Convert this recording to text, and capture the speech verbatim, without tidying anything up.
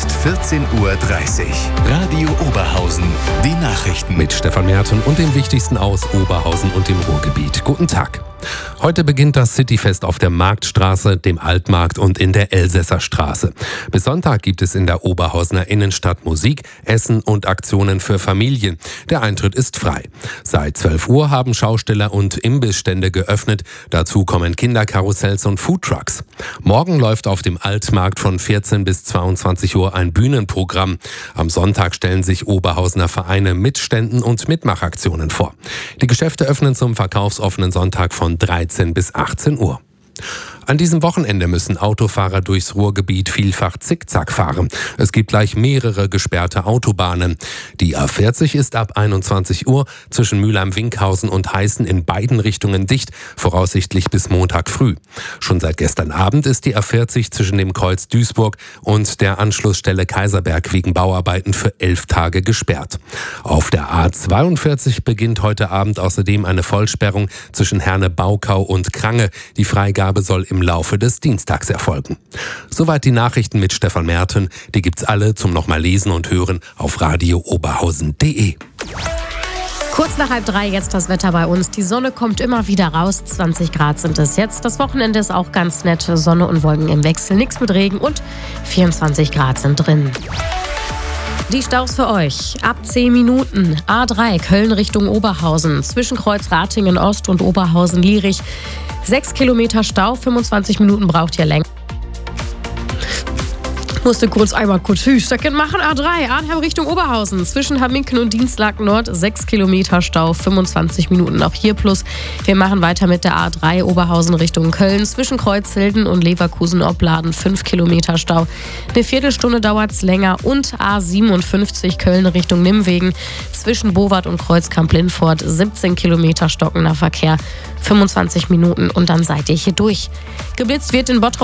ist vierzehn Uhr dreißig. Radio Oberhausen. Die Nachrichten. Mit Stefan Merten und dem Wichtigsten aus Oberhausen und dem Ruhrgebiet. Guten Tag. Heute beginnt das Cityfest auf der Marktstraße, dem Altmarkt und in der Elsässerstraße. Bis Sonntag gibt es in der Oberhausener Innenstadt Musik, Essen und Aktionen für Familien. Der Eintritt ist frei. Seit zwölf Uhr haben Schausteller und Imbissstände geöffnet. Dazu kommen Kinderkarussells und Foodtrucks. Morgen läuft auf dem Altmarkt von vierzehn bis zweiundzwanzig Uhr ein Bühnenprogramm. Am Sonntag stellen sich Oberhausener Vereine mit Ständen und Mitmachaktionen vor. Die Geschäfte öffnen zum verkaufsoffenen Sonntag von dreizehn bis achtzehn Uhr. An diesem Wochenende müssen Autofahrer durchs Ruhrgebiet vielfach zickzack fahren. Es gibt gleich mehrere gesperrte Autobahnen. Die A vierzig ist ab einundzwanzig Uhr zwischen Mülheim-Winkhausen und Heißen in beiden Richtungen dicht, voraussichtlich bis Montag früh. Schon seit gestern Abend ist die A vierzig zwischen dem Kreuz Duisburg und der Anschlussstelle Kaiserberg wegen Bauarbeiten für elf Tage gesperrt. Auf der A zweiundvierzig beginnt heute Abend außerdem eine Vollsperrung zwischen Herne-Baukau und Krange. Die Freigabe soll im Laufe des Dienstags erfolgen. Soweit die Nachrichten mit Stefan Merten. Die gibt's alle zum nochmal lesen und hören auf radio oberhausen punkt de. Kurz nach halb drei jetzt das Wetter bei uns. Die Sonne kommt immer wieder raus. zwanzig Grad sind es jetzt. Das Wochenende ist auch ganz nett. Sonne und Wolken im Wechsel. Nichts mit Regen und vierundzwanzig Grad sind drin. Die Staus für euch. Ab zehn Minuten. A drei Köln Richtung Oberhausen. Zwischen Kreuz Ratingen Ost und Oberhausen-Lierich. sechs Kilometer Stau. fünfundzwanzig Minuten braucht ihr länger. Musste kurz einmal kurz Hüsterchen machen. A drei, Arnhem Richtung Oberhausen. Zwischen Hamminken und Dienstlaken Nord sechs Kilometer Stau, fünfundzwanzig Minuten auch hier plus. Wir machen weiter mit der A drei Oberhausen Richtung Köln. Zwischen Kreuzhilden und Leverkusen-Opladen fünf Kilometer Stau. Eine Viertelstunde dauert's länger. Und A siebenundfünfzig Köln Richtung Nimwegen. Zwischen Bowart und Kreuzkamp-Lindfort siebzehn Kilometer stockender Verkehr, fünfundzwanzig Minuten und dann seid ihr hier durch. Geblitzt wird in Bottrop